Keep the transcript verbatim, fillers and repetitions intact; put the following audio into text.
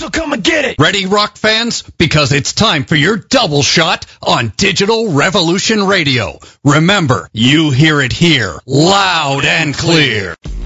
so come and get it. Ready, rock fans? Because it's time for your double shot on Digital Revolution Radio. Remember, you hear it here, loud and clear.